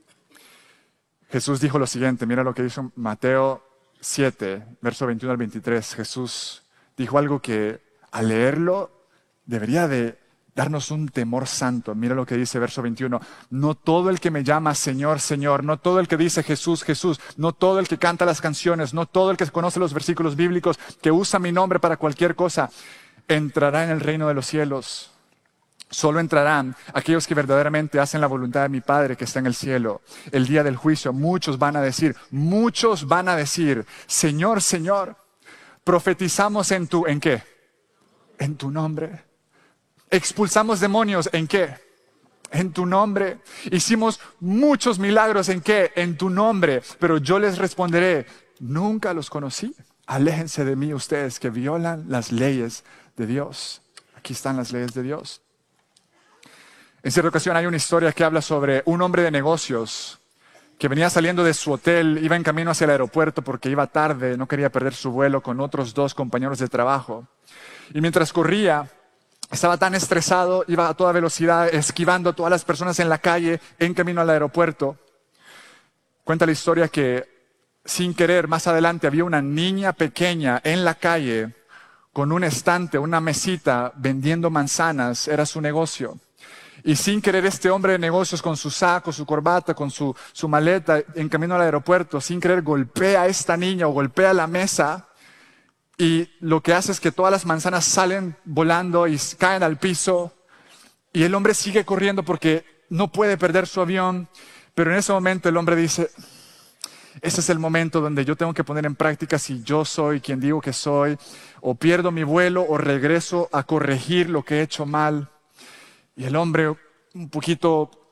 Jesús dijo lo siguiente, mira lo que dice Mateo siete, verso veintiuno al veintitrés. Jesús dijo algo que al leerlo debería de darnos un temor santo. Mira lo que dice verso veintiuno. No todo el que me llama Señor, Señor, no todo el que dice Jesús, Jesús, no todo el que canta las canciones, no todo el que conoce los versículos bíblicos, que usa mi nombre para cualquier cosa, entrará en el reino de los cielos. Solo entrarán aquellos que verdaderamente hacen la voluntad de mi Padre que está en el cielo. El día del juicio, muchos van a decir, muchos van a decir, Señor, Señor, profetizamos en tu, ¿en qué? En tu nombre. Expulsamos demonios, ¿en qué? En tu nombre. Hicimos muchos milagros, ¿en qué? En tu nombre. Pero yo les responderé, nunca los conocí. Aléjense de mí ustedes que violan las leyes de Dios. Aquí están las leyes de Dios. En cierta ocasión hay una historia que habla sobre un hombre de negocios que venía saliendo de su hotel, iba en camino hacia el aeropuerto porque iba tarde, no quería perder su vuelo con otros dos compañeros de trabajo. Y mientras corría, estaba tan estresado, iba a toda velocidad, esquivando a todas las personas en la calle, en camino al aeropuerto. Cuenta la historia que, sin querer, más adelante había una niña pequeña en la calle con un estante, una mesita, vendiendo manzanas, era su negocio. Y sin querer este hombre de negocios con su saco, su corbata, con su, su maleta en camino al aeropuerto, sin querer golpea a esta niña o golpea la mesa y lo que hace es que todas las manzanas salen volando y caen al piso y el hombre sigue corriendo porque no puede perder su avión, pero en ese momento el hombre dice, ese es el momento donde yo tengo que poner en práctica si yo soy quien digo que soy, o pierdo mi vuelo o regreso a corregir lo que he hecho mal. Y el hombre, un poquito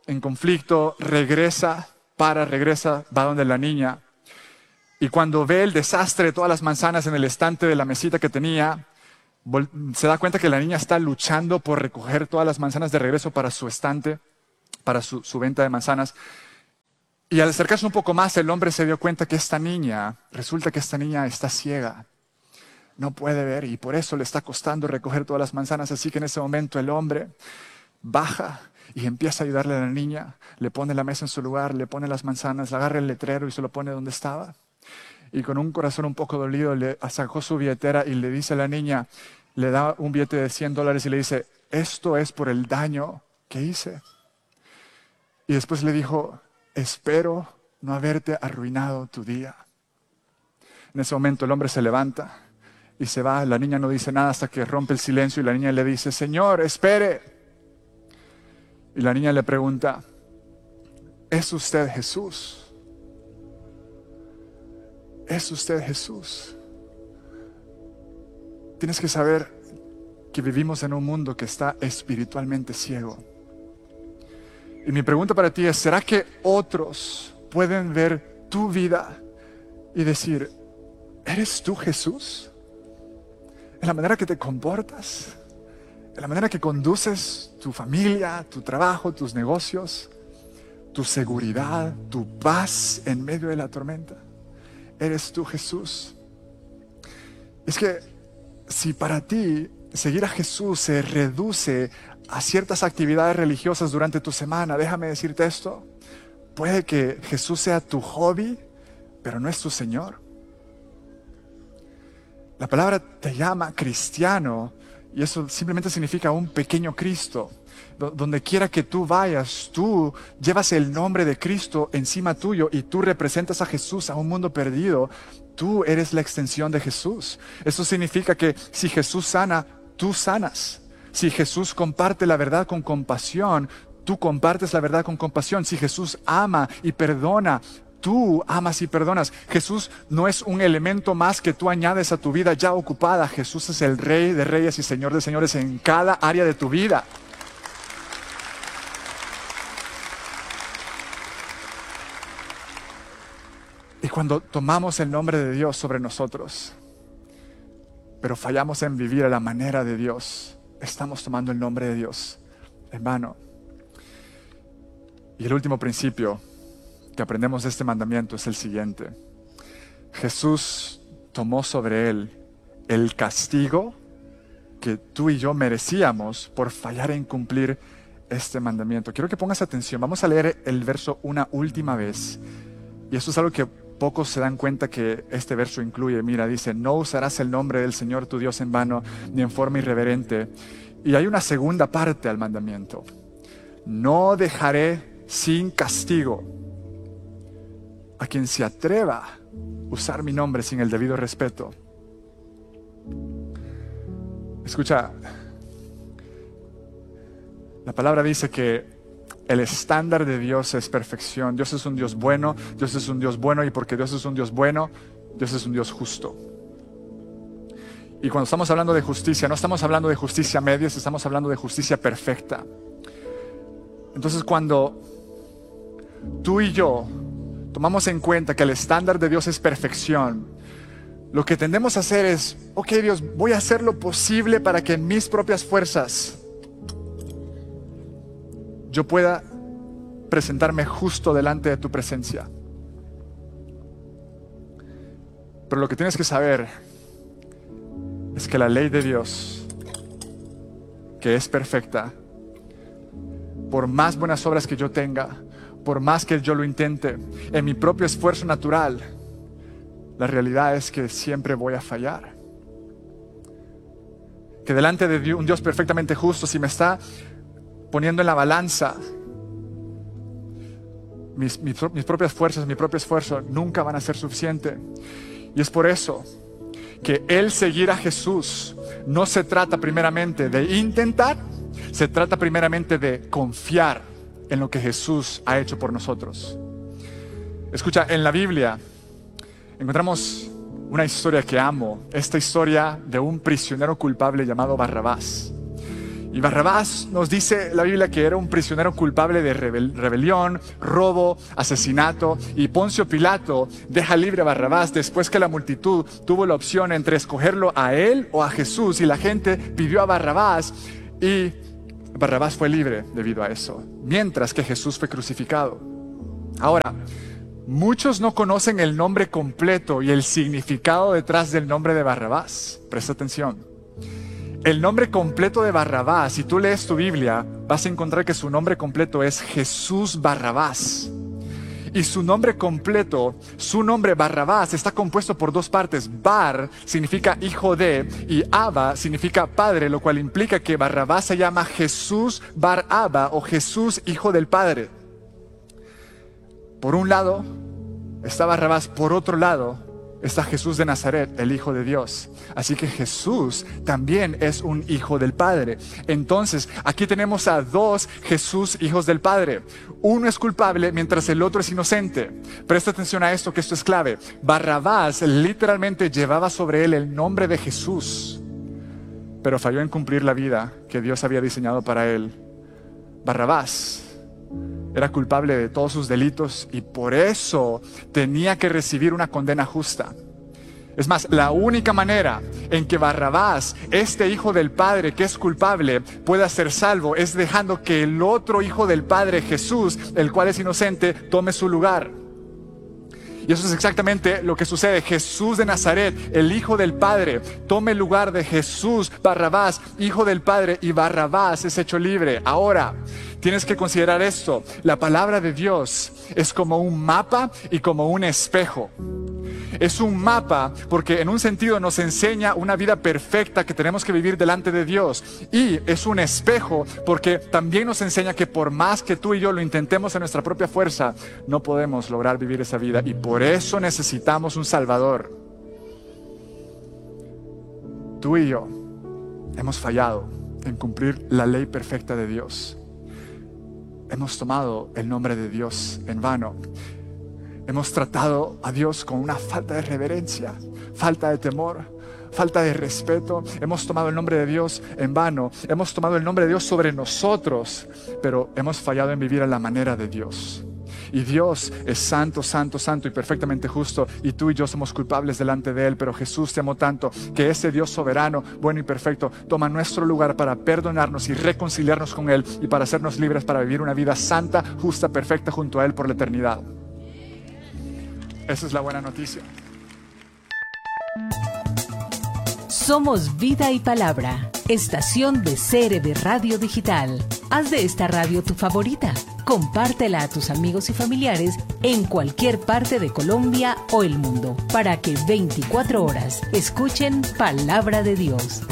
en conflicto, regresa, para, regresa, va donde la niña. Y cuando ve el desastre de todas las manzanas en el estante de la mesita que tenía, se da cuenta que la niña está luchando por recoger todas las manzanas de regreso para su estante, para su, su venta de manzanas. Y al acercarse un poco más, el hombre se dio cuenta que esta niña, resulta que esta niña está ciega. No puede ver y por eso le está costando recoger todas las manzanas. Así que en ese momento el hombre baja y empieza a ayudarle a la niña. Le pone la mesa en su lugar, le pone las manzanas, le agarra el letrero y se lo pone donde estaba. Y con un corazón un poco dolido le sacó su billetera y le dice a la niña, le da un billete de cien dólares y le dice, esto es por el daño que hice. Y después le dijo, espero no haberte arruinado tu día. En ese momento el hombre se levanta y se va. La niña no dice nada hasta que rompe el silencio y la niña le dice, Señor, espere. Y la niña le pregunta, ¿es usted Jesús? ¿Es usted Jesús? Tienes que saber que vivimos en un mundo que está espiritualmente ciego. Y mi pregunta para ti es, ¿será que otros pueden ver tu vida y decir, ¿eres tú Jesús? En la manera que te comportas, en la manera que conduces tu familia, tu trabajo, tus negocios, tu seguridad, tu paz en medio de la tormenta. ¿Eres tú Jesús? Es que si para ti seguir a Jesús se reduce a ciertas actividades religiosas durante tu semana, déjame decirte esto, puede que Jesús sea tu hobby, pero no es tu Señor. La palabra te llama cristiano y eso simplemente significa un pequeño Cristo. Donde quiera que tú vayas, tú llevas el nombre de Cristo encima tuyo y tú representas a Jesús a un mundo perdido. Tú eres la extensión de Jesús. Eso significa que si Jesús sana, tú sanas. Si Jesús comparte la verdad con compasión, tú compartes la verdad con compasión. Si Jesús ama y perdona, tú amas y perdonas. Jesús no es un elemento más que tú añades a tu vida ya ocupada. Jesús es el Rey de Reyes y Señor de Señores en cada área de tu vida. Y cuando tomamos el nombre de Dios sobre nosotros, pero fallamos en vivir a la manera de Dios, estamos tomando el nombre de Dios en vano. Y el último principio que aprendemos de este mandamiento es el siguiente. Jesús tomó sobre él el castigo que tú y yo merecíamos por fallar en cumplir este mandamiento. Quiero que pongas atención. Vamos a leer el verso una última vez. Y eso es algo que pocos se dan cuenta que este verso incluye. Mira, dice, no usarás el nombre del Señor tu Dios en vano, ni en forma irreverente. Y hay una segunda parte al mandamiento. No dejaré sin castigo a quien se atreva a usar mi nombre sin el debido respeto. Escucha, la palabra dice que el estándar de Dios es perfección. Dios es un Dios bueno, Dios es un Dios bueno, y porque Dios es un Dios bueno, Dios es un Dios justo. Y cuando estamos hablando de justicia, no estamos hablando de justicia medias, estamos hablando de justicia perfecta. Entonces, cuando tú y yo tomamos en cuenta que el estándar de Dios es perfección, lo que tendemos a hacer es, ok Dios, voy a hacer lo posible para que en mis propias fuerzas yo pueda presentarme justo delante de tu presencia. Pero lo que tienes que saber es que la ley de Dios, que es perfecta, por más buenas obras que yo tenga, por más que yo lo intente, en mi propio esfuerzo natural, la realidad es que siempre voy a fallar. Que delante de un Dios perfectamente justo, si me está poniendo en la balanza mis, mis, mis propias fuerzas, mi propio esfuerzo, nunca van a ser suficiente. Y es por eso que el seguir a Jesús no se trata primeramente de intentar, se trata primeramente de confiar en lo que Jesús ha hecho por nosotros. Escucha, en la Biblia encontramos una historia que amo, esta historia de un prisionero culpable llamado Barrabás. Y Barrabás nos dice la Biblia que era un prisionero culpable de rebel- rebelión, robo, asesinato. Y Poncio Pilato deja libre a Barrabás después que la multitud tuvo la opción entre escogerlo a él o a Jesús. Y la gente pidió a Barrabás y Barrabás fue libre debido a eso, mientras que Jesús fue crucificado. Ahora, muchos no conocen el nombre completo y el significado detrás del nombre de Barrabás. Presta atención. El nombre completo de Barrabás, si tú lees tu Biblia, vas a encontrar que su nombre completo es Jesús Barrabás. Y su nombre completo, su nombre Barrabás, está compuesto por dos partes. Bar significa hijo de y Abba significa padre, lo cual implica que Barrabás se llama Jesús Bar Abba o Jesús hijo del Padre. Por un lado está Barrabás, por otro lado está Jesús de Nazaret, el Hijo de Dios. Así que Jesús también es un hijo del Padre. Entonces, aquí tenemos a dos Jesús, hijos del Padre. Uno es culpable mientras el otro es inocente. Presta atención a esto, que esto es clave. Barrabás literalmente llevaba sobre él el nombre de Jesús, pero falló en cumplir la vida que Dios había diseñado para él. Barrabás era culpable de todos sus delitos y por eso tenía que recibir una condena justa. Es más, la única manera en que Barrabás, este hijo del Padre que es culpable, pueda ser salvo es dejando que el otro hijo del Padre, Jesús, el cual es inocente, tome su lugar. Y eso es exactamente lo que sucede. Jesús de Nazaret, el Hijo del Padre, tome el lugar de Jesús, Barrabás, Hijo del Padre, y Barrabás es hecho libre. Ahora, tienes que considerar esto. La palabra de Dios es como un mapa y como un espejo. Es un mapa porque en un sentido nos enseña una vida perfecta que tenemos que vivir delante de Dios. Y es un espejo porque también nos enseña que por más que tú y yo lo intentemos en nuestra propia fuerza, no podemos lograr vivir esa vida. Y por eso necesitamos un Salvador. Tú y yo hemos fallado en cumplir la ley perfecta de Dios. Hemos tomado el nombre de Dios en vano. Hemos tratado a Dios con una falta de reverencia, falta de temor, falta de respeto. Hemos tomado el nombre de Dios en vano. Hemos tomado el nombre de Dios sobre nosotros, pero hemos fallado en vivir a la manera de Dios. Y Dios es santo, santo, santo y perfectamente justo, y tú y yo somos culpables delante de Él, pero Jesús te amó tanto que ese Dios soberano, bueno y perfecto, toma nuestro lugar para perdonarnos y reconciliarnos con Él y para hacernos libres para vivir una vida santa, justa, perfecta junto a Él por la eternidad. Esa es la buena noticia. Somos Vida y Palabra, estación de C R V Radio Digital. Haz de esta radio tu favorita. Compártela a tus amigos y familiares en cualquier parte de Colombia o el mundo, para que veinticuatro horas escuchen Palabra de Dios.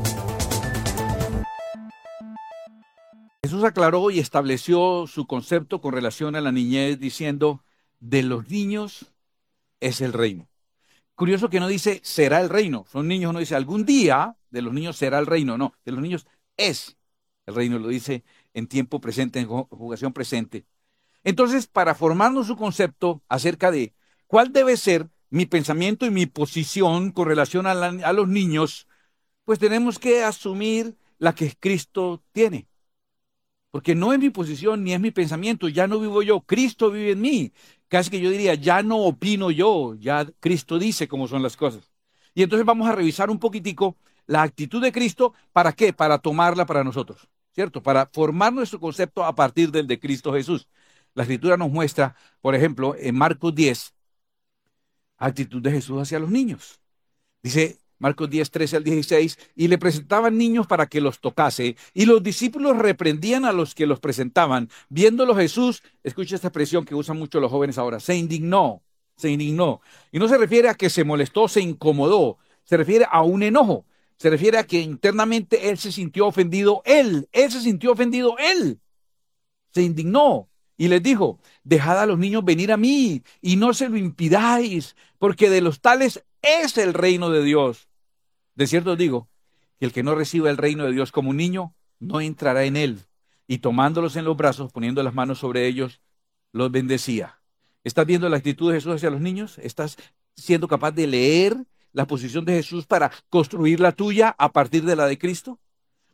Jesús aclaró y estableció su concepto con relación a la niñez diciendo, de los niños es el reino. Curioso que no dice será el reino. Son niños, no dice algún día de los niños será el reino. No, de los niños es el reino. Lo dice en tiempo presente, en conjugación presente. Entonces, para formarnos su concepto acerca de cuál debe ser mi pensamiento y mi posición con relación a, la, a los niños, pues tenemos que asumir la que Cristo tiene. Porque no es mi posición ni es mi pensamiento, ya no vivo yo, Cristo vive en mí. Casi que yo diría, ya no opino yo, ya Cristo dice cómo son las cosas. Y entonces vamos a revisar un poquitico la actitud de Cristo, ¿para qué? Para tomarla para nosotros, ¿cierto? Para formar nuestro concepto a partir del de Cristo Jesús. La Escritura nos muestra, por ejemplo, en Marcos diez, actitud de Jesús hacia los niños. Dice Marcos diez, trece al dieciséis, y le presentaban niños para que los tocase, y los discípulos reprendían a los que los presentaban. Viéndolo Jesús, escucha esta expresión que usan mucho los jóvenes ahora, se indignó, se indignó. Y no se refiere a que se molestó, se incomodó, se refiere a un enojo, se refiere a que internamente él se sintió ofendido, él, él se sintió ofendido, él se indignó. Y les dijo, dejad a los niños venir a mí, y no se lo impidáis, porque de los tales es el reino de Dios. De cierto os digo, que el que no reciba el reino de Dios como un niño, no entrará en él. Y tomándolos en los brazos, poniendo las manos sobre ellos, los bendecía. ¿Estás viendo la actitud de Jesús hacia los niños? ¿Estás siendo capaz de leer la posición de Jesús para construir la tuya a partir de la de Cristo?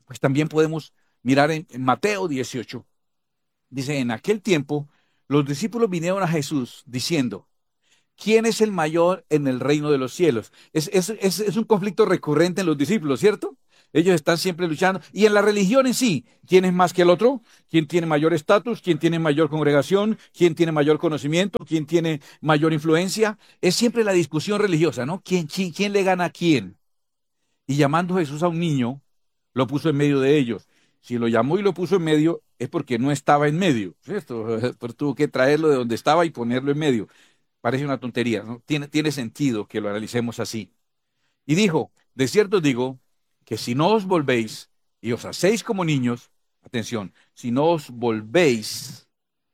Pues también podemos mirar en, en Mateo dieciocho. Dice, en aquel tiempo los discípulos vinieron a Jesús diciendo, ¿quién es el mayor en el reino de los cielos? Es, es, es, es un conflicto recurrente en los discípulos, ¿cierto? Ellos están siempre luchando. Y en la religión en sí, ¿quién es más que el otro? ¿Quién tiene mayor estatus? ¿Quién tiene mayor congregación? ¿Quién tiene mayor conocimiento? ¿Quién tiene mayor influencia? Es siempre la discusión religiosa, ¿no? ¿Quién, quién, quién le gana a quién? Y llamando Jesús a un niño, lo puso en medio de ellos. Si lo llamó y lo puso en medio, es porque no estaba en medio, ¿cierto? Pero tuvo que traerlo de donde estaba y ponerlo en medio. Parece una tontería, ¿no? Tiene, tiene sentido que lo analicemos así. Y dijo, de cierto os digo, que si no os volvéis y os hacéis como niños, atención, si no os volvéis,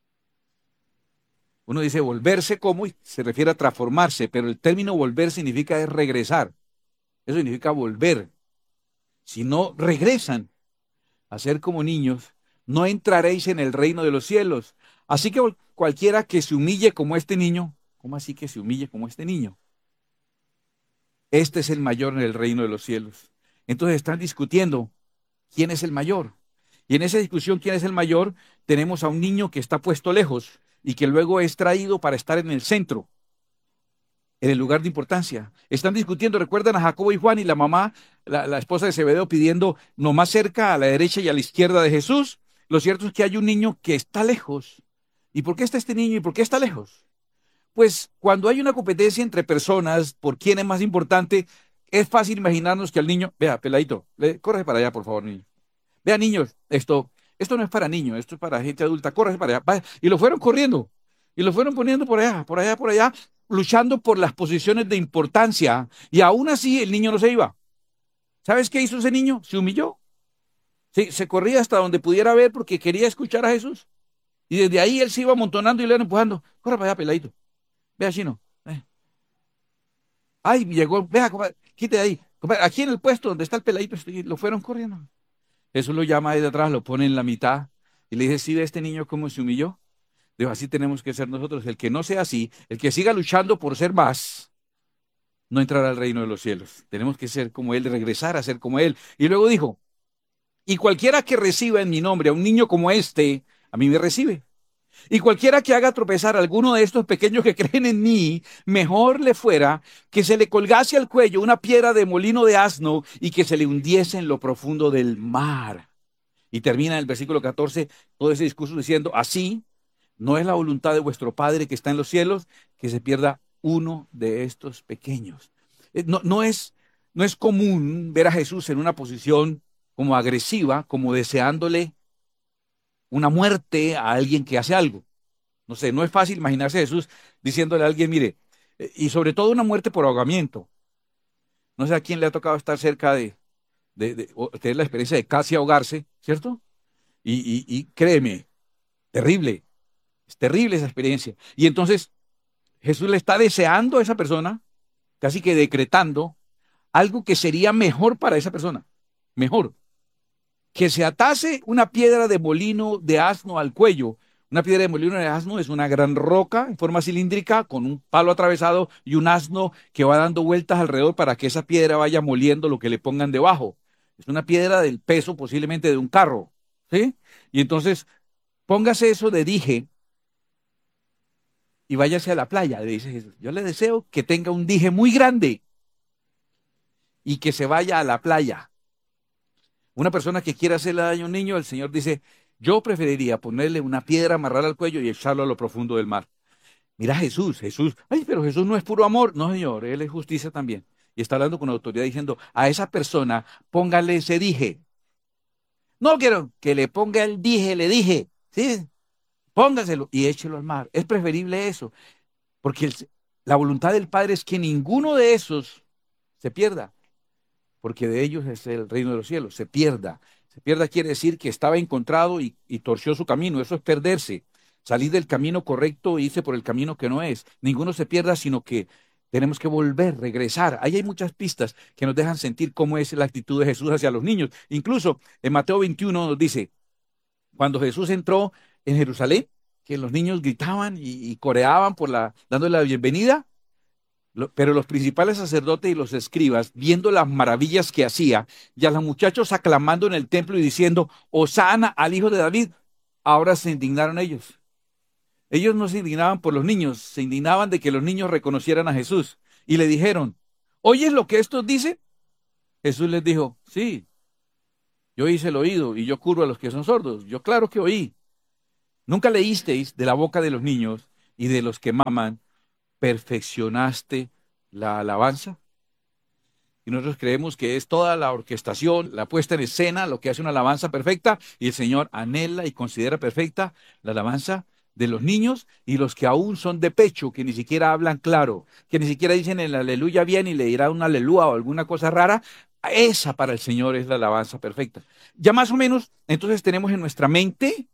uno dice volverse como y se refiere a transformarse, pero el término volver significa es regresar. Eso significa volver. Si no regresan a ser como niños, no entraréis en el reino de los cielos. Así que cualquiera que se humille como este niño, ¿cómo así que se humille como este niño? Este es el mayor en el reino de los cielos. Entonces están discutiendo quién es el mayor. Y en esa discusión, quién es el mayor, tenemos a un niño que está puesto lejos y que luego es traído para estar en el centro, en el lugar de importancia. Están discutiendo, recuerdan a Jacobo y Juan y la mamá, la, la esposa de Zebedeo, pidiendo nomás cerca, a la derecha y a la izquierda de Jesús. Lo cierto es que hay un niño que está lejos. ¿Y por qué está este niño y por qué está lejos? Pues cuando hay una competencia entre personas por quién es más importante, es fácil imaginarnos que al niño, vea, peladito, le, corre para allá, por favor, niño. Vea, niños, esto, esto no es para niños, esto es para gente adulta, corre para allá. Vaya. Y lo fueron corriendo, y lo fueron poniendo por allá, por allá, por allá, luchando por las posiciones de importancia, y aún así el niño no se iba. ¿Sabes qué hizo ese niño? Se humilló. Se, se corría hasta donde pudiera ver porque quería escuchar a Jesús. Y desde ahí él se iba amontonando y le iban empujando. Corre para allá, peladito. Vea, chino. Eh. Ay, llegó, vea, compadre, quite de ahí. Compadre, aquí en el puesto donde está el peladito, lo fueron corriendo. Jesús lo llama ahí de atrás, lo pone en la mitad y le dice, ¿sí ve este niño cómo se humilló? Digo, así tenemos que ser nosotros. El que no sea así, el que siga luchando por ser más, no entrará al reino de los cielos. Tenemos que ser como él, regresar a ser como él. Y luego dijo, y cualquiera que reciba en mi nombre a un niño como este, a mí me recibe. Y cualquiera que haga tropezar a alguno de estos pequeños que creen en mí, mejor le fuera que se le colgase al cuello una piedra de molino de asno y que se le hundiese en lo profundo del mar. Y termina en el versículo catorce todo ese discurso diciendo, así no es la voluntad de vuestro Padre que está en los cielos que se pierda uno de estos pequeños. No, no es, no es común ver a Jesús en una posición como agresiva, como deseándole una muerte a alguien que hace algo. No sé, no es fácil imaginarse a Jesús diciéndole a alguien, mire, y sobre todo una muerte por ahogamiento. No sé a quién le ha tocado estar cerca de, de, de, de tener la experiencia de casi ahogarse, ¿cierto? Y, y, y créeme, terrible, es terrible esa experiencia. Y entonces Jesús le está deseando a esa persona, casi que decretando, algo que sería mejor para esa persona, mejor. Que se atase una piedra de molino de asno al cuello. Una piedra de molino de asno es una gran roca en forma cilíndrica con un palo atravesado y un asno que va dando vueltas alrededor para que esa piedra vaya moliendo lo que le pongan debajo. Es una piedra del peso posiblemente de un carro, ¿sí? Y entonces póngase eso de dije y váyase a la playa, le dice Jesús. Yo le deseo que tenga un dije muy grande y que se vaya a la playa. Una persona que quiera hacerle daño a un niño, el Señor dice, yo preferiría ponerle una piedra, amarrarla al cuello y echarlo a lo profundo del mar. Mira Jesús, Jesús, ay, pero Jesús no es puro amor. No, Señor, Él es justicia también. Y está hablando con autoridad diciendo, a esa persona póngale ese dije. No quiero que le ponga el dije, le dije, ¿sí? Póngaselo y échelo al mar. Es preferible eso, porque el, la voluntad del Padre es que ninguno de esos se pierda. Porque de ellos es el reino de los cielos, se pierda. Se pierda quiere decir que estaba encontrado y, y torció su camino, eso es perderse. Salir del camino correcto e irse por el camino que no es. Ninguno se pierda, sino que tenemos que volver, regresar. Ahí hay muchas pistas que nos dejan sentir cómo es la actitud de Jesús hacia los niños. Incluso en Mateo veintiuno nos dice, cuando Jesús entró en Jerusalén, que los niños gritaban y, y coreaban por la, dándole la bienvenida, Lo- Pero los principales sacerdotes y los escribas, viendo las maravillas que hacía, y a los muchachos aclamando en el templo y diciendo, Hosana al hijo de David, ahora se indignaron ellos. Ellos no se indignaban por los niños, se indignaban de que los niños reconocieran a Jesús. Y le dijeron, ¿oyes lo que estos dicen? Jesús les dijo, sí, yo hice el oído y yo curo a los que son sordos. Yo claro que oí. ¿Nunca leísteis de la boca de los niños y de los que maman, perfeccionaste la alabanza? Y nosotros creemos que es toda la orquestación, la puesta en escena, lo que hace una alabanza perfecta, y el Señor anhela y considera perfecta la alabanza de los niños y los que aún son de pecho, que ni siquiera hablan claro, que ni siquiera dicen el aleluya bien y le dirá un aleluya o alguna cosa rara. Esa para el Señor es la alabanza perfecta. Ya más o menos, entonces tenemos en nuestra mente